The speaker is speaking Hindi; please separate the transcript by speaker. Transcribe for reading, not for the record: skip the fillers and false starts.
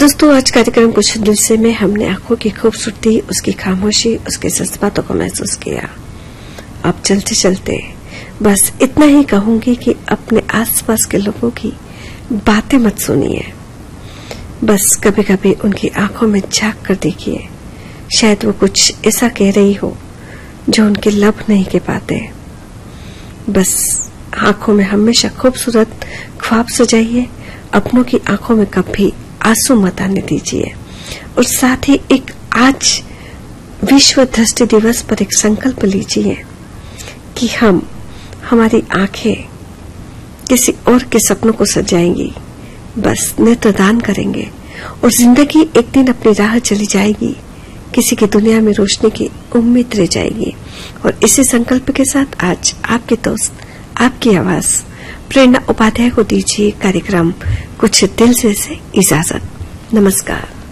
Speaker 1: दोस्तों, आज कार्यक्रम कुछ दिल से में हमने आंखों की खूबसूरती, उसकी खामोशी, उसके जज्बातों को महसूस किया। अब चलते चलते बस इतना ही कहूंगी कि अपने आसपास के लोगों की बातें मत सुनिए, बस कभी कभी उनकी आंखों में झांक कर देखिए। शायद वो कुछ ऐसा कह रही हो जो उनके लब नहीं कह पाते। बस आंखों में हमेशा खूबसूरत ख्वाब सजाइए, अपनों की आंखों में कभी आंसू मत आने दीजिए। और साथ ही एक आज विश्व दृष्टि दिवस पर एक संकल्प लीजिए कि हमारी आंखें किसी और के सपनों को सजाएंगी, बस नेत्रदान करेंगे और जिंदगी एक दिन अपनी राह चली जाएगी, किसी की दुनिया में रोशनी की उम्मीद रह जाएगी। और इसी संकल्प के साथ आज आपके दोस्त, आपकी आवाज प्रेरणा उपाध्याय को दीजिए कार्यक्रम कुछ दिल से इजाजत। नमस्कार।